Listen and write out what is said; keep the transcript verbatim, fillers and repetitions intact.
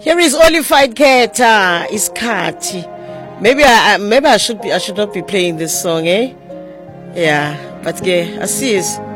Here is Olified Keta, Iskati. Maybe I maybe I should be I should not be playing this song, eh? Yeah, but okay, I see it.